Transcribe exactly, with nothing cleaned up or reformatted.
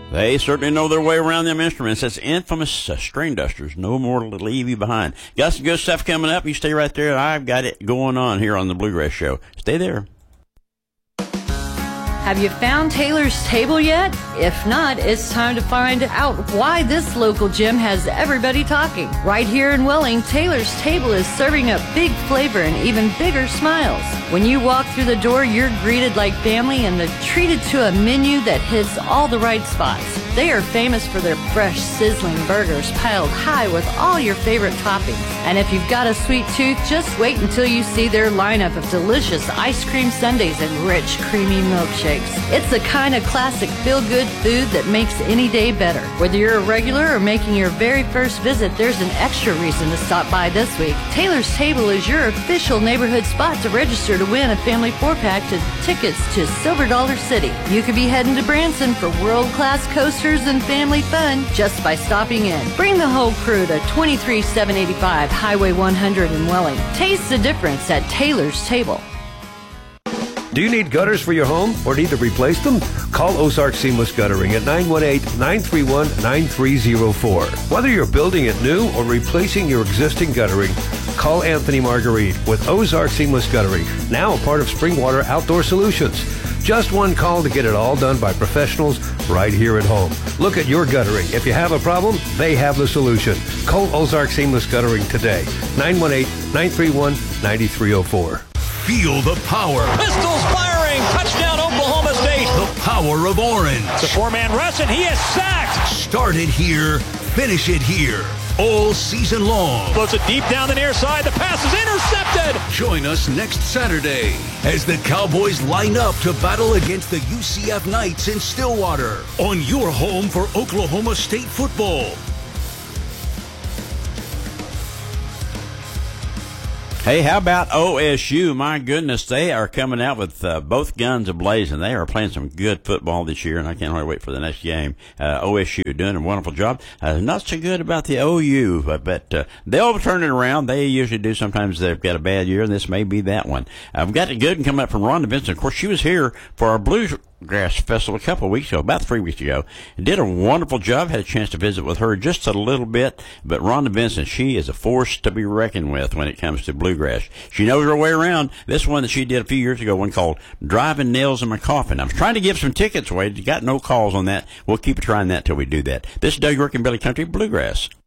They certainly know their way around them instruments. That's infamous uh, string dusters. No more to leave you behind. Got some good stuff coming up. You stay right there. I've got it going on here on the Bluegrass Show. Stay there. Have you found Taylor's Table yet? If not, it's time to find out why this local gym has everybody talking. Right here in Welling, Taylor's Table is serving up big flavor and even bigger smiles. When you walk through the door, you're greeted like family and they're treated to a menu that hits all the right spots. They are famous for their fresh, sizzling burgers piled high with all your favorite toppings. And if you've got a sweet tooth, just wait until you see their lineup of delicious ice cream sundaes and rich, creamy milkshakes. It's the kind of classic feel-good food that makes any day better. Whether you're a regular or making your very first visit, there's an extra reason to stop by this week. Taylor's Table is your official neighborhood spot to register to win a family four-pack to tickets to Silver Dollar City. You could be heading to Branson for world-class coasters and family fun just by stopping in. Bring the whole crew to twenty-three seven eighty-five Highway one hundred in Welling. Taste the difference at Taylor's Table. Do you need gutters for your home or need to replace them? Call Ozark Seamless Guttering at nine one eight, nine three one, nine three zero four. Whether you're building it new or replacing your existing guttering, call Anthony Marguerite with Ozark Seamless Guttering, now a part of Springwater Outdoor Solutions. Just one call to get it all done by professionals right here at home. Look at your guttering. If you have a problem, they have the solution. Call Ozark Seamless Guttering today, nine one eight, nine three one, nine three zero four. Feel the power. Pistols firing. Touchdown, Oklahoma State. The power of Orange. It's a four-man rush, and he is sacked. Start it here. Finish it here. All season long. Floats it deep down the near side. The pass is intercepted. Join us next Saturday as the Cowboys line up to battle against the U C F Knights in Stillwater on your home for Oklahoma State football. Hey, how about O S U? My goodness, they are coming out with uh, both guns ablazing. They are playing some good football this year, and I can't hardly wait for the next game. Uh, O S U doing a wonderful job. Uh, not so good about the O U, but, but uh, they'll turn it around. They usually do. Sometimes they've got a bad year, and this may be that one. I've got it good and coming up from Rhonda Benson. Of course, she was here for our Bluegrass Festival a couple of weeks ago, about three weeks ago, and did a wonderful job. Had a chance to visit with her just a little bit, but Rhonda Benson, she is a force to be reckoned with when it comes to bluegrass. She knows her way around. This one that she did a few years ago, one called Driving Nails in My Coffin. I was trying to give some tickets away. You got no calls on that. We'll keep trying that till we do that. This is Doug York and Billy Country Bluegrass.